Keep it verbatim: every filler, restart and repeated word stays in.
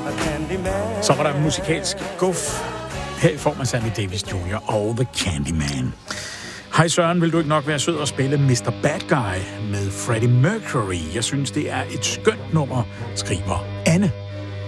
Så var der musikalsk guf her i form af Sammy Davis junior og The Candyman. Hej Søren, vil du ikke nok være sød og spille mister Bad Guy med Freddie Mercury? Jeg synes, det er et skønt nummer, skriver Anne.